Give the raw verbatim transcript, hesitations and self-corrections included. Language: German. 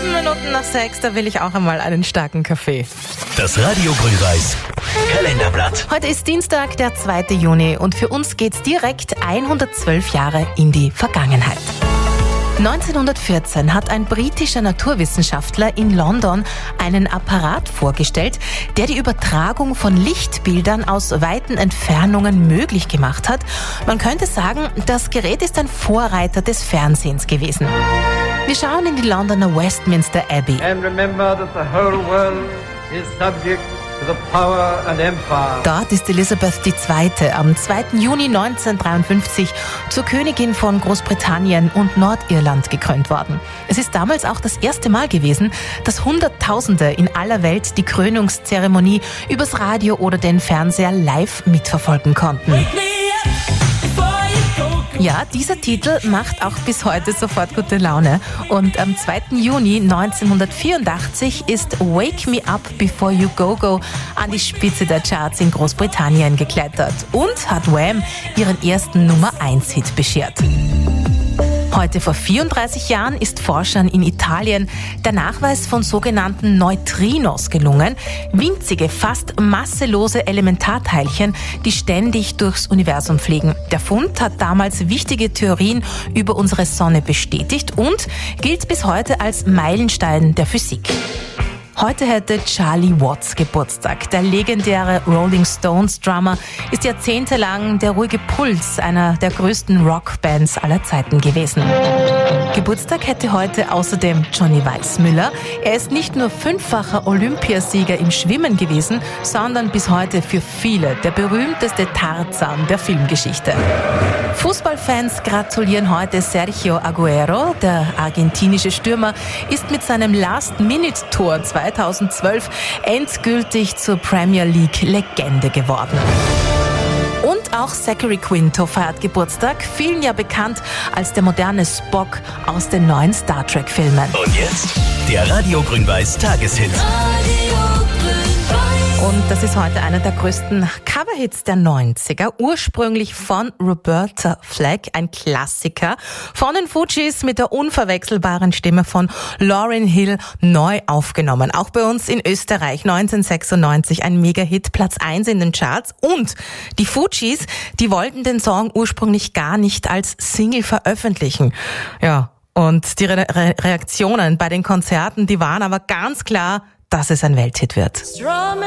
Sieben Minuten nach sechs, da will ich auch einmal einen starken Kaffee. Das Radio Grün-Weiß Kalenderblatt. Heute ist Dienstag, der zweite Juni und für uns geht's direkt hundertzwölf Jahre in die Vergangenheit. neunzehnhundertvierzehn hat ein britischer Naturwissenschaftler in London einen Apparat vorgestellt, der die Übertragung von Lichtbildern aus weiten Entfernungen möglich gemacht hat. Man könnte sagen, das Gerät ist ein Vorreiter des Fernsehens gewesen. Wir schauen in die Londoner Westminster Abbey. And remember that the whole world is subject to the power and empire. Dort ist Elisabeth die Zweite am zweiten Juni neunzehnhundertdreiundfünfzig zur Königin von Großbritannien und Nordirland gekrönt worden. Es ist damals auch das erste Mal gewesen, dass Hunderttausende in aller Welt die Krönungszeremonie übers Radio oder den Fernseher live mitverfolgen konnten. Ja, dieser Titel macht auch bis heute sofort gute Laune. Und am zweiten Juni neunzehnhundertvierundachtzig ist Wake Me Up Before You Go Go an die Spitze der Charts in Großbritannien geklettert und hat Wham ihren ersten Nummer eins Hit beschert. Heute vor vierunddreißig Jahren ist Forschern in Italien der Nachweis von sogenannten Neutrinos gelungen. Winzige, fast masselose Elementarteilchen, die ständig durchs Universum fliegen. Der Fund hat damals wichtige Theorien über unsere Sonne bestätigt und gilt bis heute als Meilenstein der Physik. Heute hätte Charlie Watts Geburtstag. Der legendäre Rolling Stones Drummer ist jahrzehntelang der ruhige Puls einer der größten Rockbands aller Zeiten gewesen. Geburtstag hätte heute außerdem Johnny Weissmuller. Er ist nicht nur fünffacher Olympiasieger im Schwimmen gewesen, sondern bis heute für viele der berühmteste Tarzan der Filmgeschichte. Fußballfans gratulieren heute Sergio Aguero. Der argentinische Stürmer ist mit seinem Last-Minute-Tor zweitausendzwölf endgültig zur Premier League Legende geworden. Und auch Zachary Quinto feiert Geburtstag, vielen ja bekannt als der moderne Spock aus den neuen Star Trek Filmen. Und jetzt der Radio Grün-Weiß Tageshit. Und das ist heute einer der größten Coverhits der neunziger, ursprünglich von Roberta Flack, ein Klassiker, von den Fugees mit der unverwechselbaren Stimme von Lauryn Hill neu aufgenommen. Auch bei uns in Österreich neunzehnhundertsechsundneunzig ein Mega-Hit, Platz eins in den Charts. Und die Fugees, die wollten den Song ursprünglich gar nicht als Single veröffentlichen. Ja, und die Re- Re- Reaktionen bei den Konzerten, die waren aber ganz klar, dass es ein Welthit wird.